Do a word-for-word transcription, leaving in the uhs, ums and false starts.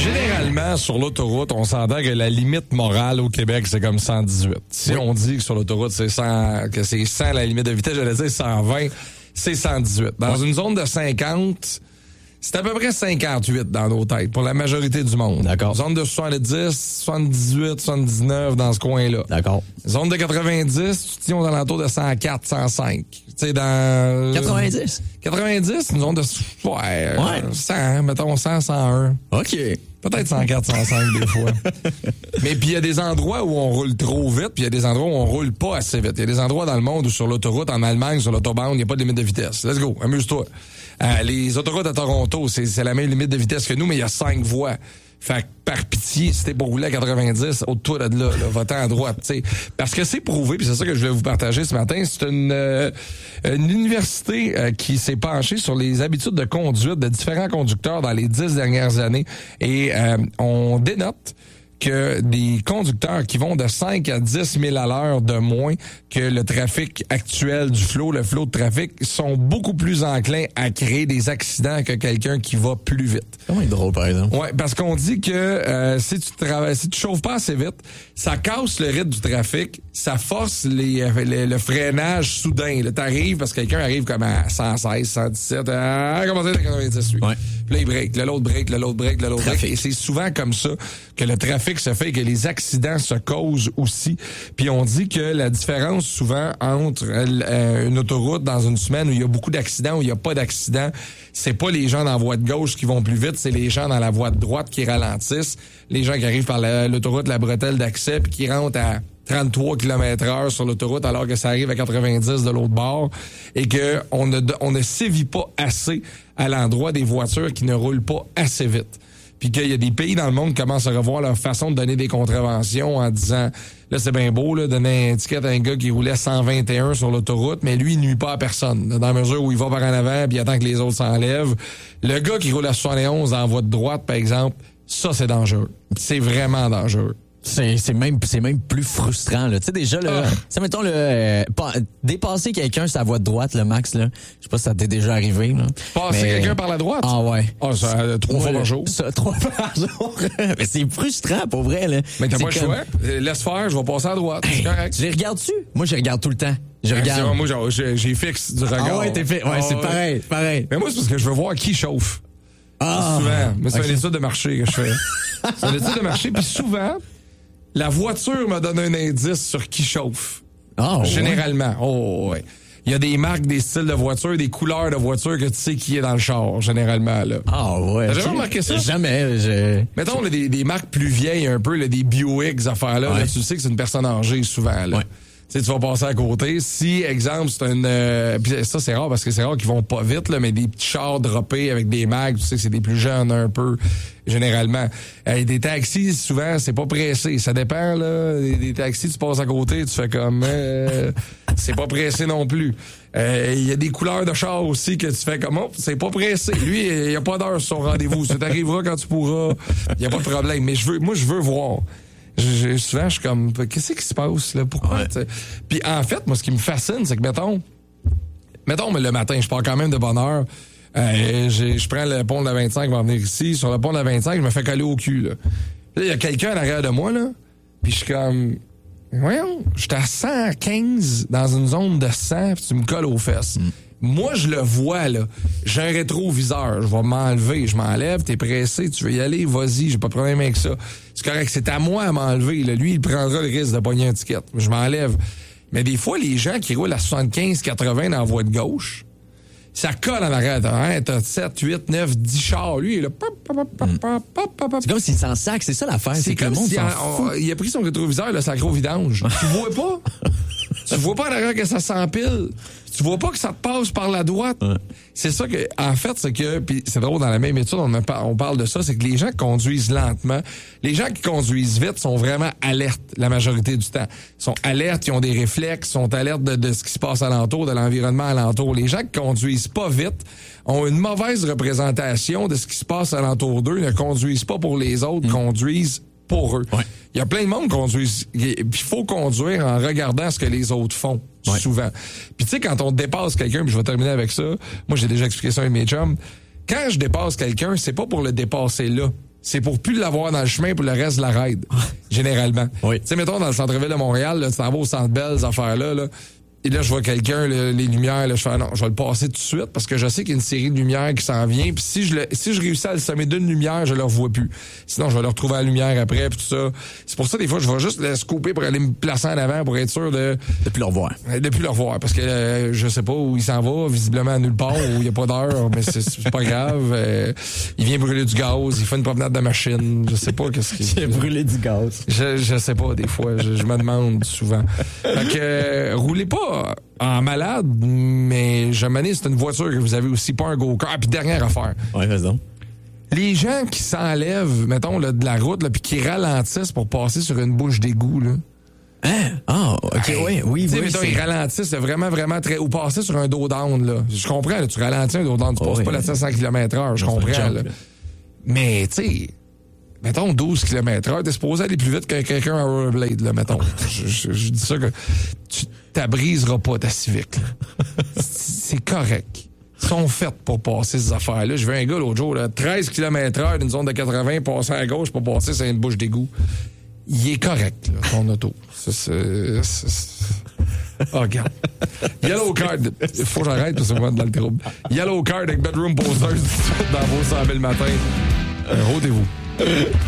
Généralement, sur l'autoroute, on s'entend que la limite morale au Québec, c'est comme cent dix-huit. Si oui. on dit que sur l'autoroute, c'est cent, que c'est cent la limite de vitesse, j'allais dire cent vingt, c'est cent dix-huit. Dans oui. une zone de cinquante, c'est à peu près cinquante-huit dans nos têtes, pour la majorité du monde. D'accord. Zone de soixante-dix, soixante-dix-huit, soixante-dix-neuf, dans ce coin-là. D'accord. Zone de quatre-vingt-dix, tu tiens aux alentours de cent quatre, cent cinq. Tu sais, dans... quatre-vingt-dix? quatre-vingt-dix, une zone de... Ouais, ouais. cent, mettons cent, cent un. OK. Peut-être cent quatre, cent cinq des fois. Mais puis il y a des endroits où on roule trop vite, puis il y a des endroits où on roule pas assez vite. Il y a des endroits dans le monde où sur l'autoroute, en Allemagne, sur l'autobahn, il n'y a pas de limite de vitesse. Let's go, amuse-toi. Euh, les autoroutes à Toronto, c'est, c'est la même limite de vitesse que nous, mais il y a cinq voies. Fait que, par pitié, si t'es pour rouler à quatre-vingt-dix, au-dessus de là, là, va-t'en à droite, tu sais. Parce que c'est prouvé, puis c'est ça que je voulais vous partager ce matin, c'est une, euh, une université euh, qui s'est penchée sur les habitudes de conduite de différents conducteurs dans les dix dernières années. Et euh, on dénote que des conducteurs qui vont de cinq à dix mille à l'heure de moins que le trafic actuel du flot, le flot de trafic, sont beaucoup plus enclins à créer des accidents que quelqu'un qui va plus vite. C'est vraiment drôle, par exemple. Ouais, parce qu'on dit que euh, si tu travailles, si tu chauffes pas assez vite, ça casse le rythme du trafic, ça force les, les le freinage soudain. Là, t'arrives parce que quelqu'un arrive comme à cent seize, cent dix-sept, à commencer à quatre-vingt-dix, lui. Ouais. Puis là, il break, le l'autre break, le l'autre break, le l'autre break. Et c'est souvent comme ça que le trafic se fait et que les accidents se causent aussi. Puis on dit que la différence souvent entre euh, une autoroute dans une semaine où il y a beaucoup d'accidents, où il n'y a pas d'accidents, c'est pas les gens dans la voie de gauche qui vont plus vite, c'est les gens dans la voie de droite qui ralentissent, les gens qui arrivent par la, l'autoroute, la bretelle d'accès, puis qui rentrent à trente-trois kilomètres heure sur l'autoroute alors que ça arrive à quatre-vingt-dix de l'autre bord et que on ne, on ne sévit pas assez à l'endroit des voitures qui ne roulent pas assez vite. Puis qu'il y a des pays dans le monde qui commencent à revoir leur façon de donner des contraventions en disant, là, c'est bien beau, là, donner un ticket à un gars qui roulait cent vingt et un sur l'autoroute, mais lui, il nuit pas à personne. Dans la mesure où il va par en avant puis il attend que les autres s'enlèvent. Le gars qui roule à soixante et onze en voie de droite, par exemple, ça, c'est dangereux. C'est vraiment dangereux. C'est, c'est même c'est même plus frustrant là. Tu sais déjà là, tu sais mettons le euh, pas, dépasser quelqu'un sur la voie de droite le max là. Je sais pas si ça t'est déjà arrivé là. Passer mais... quelqu'un par la droite. Ah ouais. Ah ça euh, trois ouais, fois par jour. Ça, trois fois par jour. Mais c'est frustrant pour vrai là. Mais t'as c'est pas le choix. Laisse faire, je vais passer à droite. C'est correct. Tu les regardes-tu? Moi je les regarde tout le temps. Je ben, regarde. Moi j'ai, j'ai fixe du regard. Ah ouais t'es fait. Ouais ah, c'est ouais. pareil pareil. Mais moi c'est parce que je veux voir qui chauffe. Ah. Souvent. Mais c'est okay. Une étude de marché que je fais. C'est une étude de marché puis souvent. La voiture me donne un indice sur qui chauffe. Oh, généralement. Ouais. Oh, ouais. Il y a des marques, des styles de voiture, des couleurs de voiture que tu sais qui est dans le char, généralement, là. Ah, oh, ouais. T'as jamais remarqué ça? Jamais. Je... Mettons, là, des, des marques plus vieilles un peu, là, des Buick, ces affaires-là, ouais. Là, tu sais que c'est une personne âgée, souvent, là. Ouais. Tu sais, tu vas passer à côté. Si, exemple, c'est une... Euh, pis ça, c'est rare parce que c'est rare qu'ils vont pas vite, là, mais des petits chars droppés avec des mags, tu sais que c'est des plus jeunes un peu, généralement. Euh, des taxis, souvent, c'est pas pressé. Ça dépend, là. Des, des taxis, tu passes à côté, tu fais comme... Euh, c'est pas pressé non plus. Il euh, y a des couleurs de chars aussi que tu fais comme... Oh, c'est pas pressé. Lui, il y a pas d'heure sur son rendez-vous. Ça t'arrivera quand tu pourras. Il y a pas de problème. Mais je veux, moi, je veux voir. Je, je, souvent, je suis comme, qu'est-ce qui se passe, là? Pourquoi? Ouais. Puis, en fait, moi, ce qui me fascine, c'est que, mettons, mettons, mais le matin, je pars quand même de bonne heure. Euh, je prends le pont de la vingt-cinq, je vais venir ici. Sur le pont de la vingt-cinq, je me fais coller au cul, là. Là, il y a quelqu'un à l'arrière de moi, là. Puis, je suis comme, voyons, je suis à cent quinze dans une zone de cent, puis tu me colles aux fesses. Mm. Moi, je le vois, là. J'ai un rétroviseur. Je vais m'enlever. Je m'enlève. T'es pressé. Tu veux y aller? Vas-y. J'ai pas de problème avec ça. C'est correct. C'est à moi à m'enlever, là. Lui, il prendra le risque de pogner un ticket. Je m'enlève. Mais des fois, les gens qui roulent à soixante-quinze quatre-vingts dans la voie de gauche, ça colle en arrière. Hein? T'as sept, huit, neuf, dix chars. Lui, il est là. Pop, pop, pop, pop, pop, pop. C'est comme s'il s'en sac. C'est ça l'affaire. C'est, c'est que le monde si s'en a, fout. On, il a pris son rétroviseur, le sacro vidange. Tu vois pas? Tu vois pas en arrière que ça s'empile. Tu vois pas que ça te passe par la droite. Ouais. C'est ça que, en fait, c'est que, puis c'est drôle, dans la même étude, on, on parle de ça, c'est que les gens qui conduisent lentement, les gens qui conduisent vite sont vraiment alertes la majorité du temps. Ils sont alertes, ils ont des réflexes, sont alertes de, de ce qui se passe alentour, de l'environnement alentour. Les gens qui conduisent pas vite ont une mauvaise représentation de ce qui se passe alentour d'eux, ne conduisent pas pour les autres, mmh. conduisent pour eux. Ouais. Il y a plein de monde qui conduisent. Puis il faut conduire en regardant ce que les autres font, ouais. souvent. Puis tu sais, quand on dépasse quelqu'un, puis je vais terminer avec ça, moi j'ai déjà expliqué ça à mes chums, quand je dépasse quelqu'un, c'est pas pour le dépasser là. c'est pour plus l'avoir dans le chemin pour le reste de la ride, généralement. Oui. Tu sais, mettons, dans le centre-ville de Montréal, là, tu t'en vas au Centre Bell, ces affaires-là, là, et là, je vois quelqu'un, là, les lumières, là, je fais, non, je vais le passer tout de suite parce que je sais qu'il y a une série de lumières qui s'en vient. Puis si je le, si je réussis à le semer d'une lumière, je le revois plus. Sinon, je vais le retrouver à la lumière après, puis tout ça. C'est pour ça, des fois, je vais juste le scooper pour aller me placer en avant pour être sûr de... De plus le revoir. De plus le revoir. Parce que euh, je sais pas où il s'en va, visiblement à nulle part, où il n'y a pas d'heure, mais c'est, c'est pas grave. Euh, il vient brûler du gaz, il fait une promenade de machine. Je sais pas qu'est-ce qu'il... Il a brûlé du gaz. Je, je sais pas, des fois. Je, je me demande souvent. Fait que, euh, roulez pas en malade, mais je me dis, c'est une voiture que vous avez aussi, pas un go-kart. Puis dernière affaire. Ouais, vas-y donc. Les gens qui s'enlèvent, mettons, là, de la route, là, puis qui ralentissent pour passer sur une bouche d'égout, là. Hein? Ah, OK, Hey, oui, oui, tu sais, oui. mettons, c'est- ils ralentissent là, vraiment, vraiment très... Ou passer sur un dos down, là. Je comprends, là, tu ralentis un dos down, tu Oh, passes oui. pas la cent kilomètres heure, je Non, c'est un comprends, jump, là. là. Mais, tu sais... Mettons douze kilomètres heure, t'es supposé aller plus vite que quelqu'un à rollerblade, là, mettons. je, je, je dis ça que tu t'abriseras pas ta Civic, là. C'est correct. Ils sont faits pour passer ces affaires-là. Je veux un gars l'autre jour, là, treize kilomètres heure d'une zone de quatre-vingts, passer à gauche pour passer sur une bouche d'égout. Il est correct, là, ton auto. Ça, c'est... c'est... Oh, regarde. Yellow Card. Il faut que j'arrête parce que moi, dans le trouble. Yellow Card avec Bedroom Posters dans vos cent mille matin. Euh, Rodez-vous.